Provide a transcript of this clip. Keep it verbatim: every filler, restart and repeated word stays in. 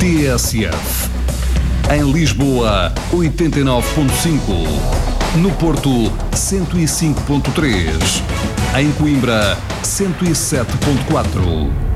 T S F. Em Lisboa, oitenta e nove ponto cinco. No Porto, cento e cinco ponto três. Em Coimbra, cento e sete ponto quatro.